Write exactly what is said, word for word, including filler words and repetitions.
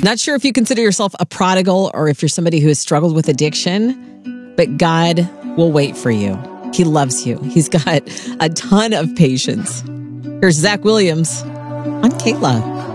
Not sure if you consider yourself a prodigal or if you're somebody who has struggled with addiction, but God will wait for you. He loves you. He's got a ton of patience. Here's Zach Williams on Kayla.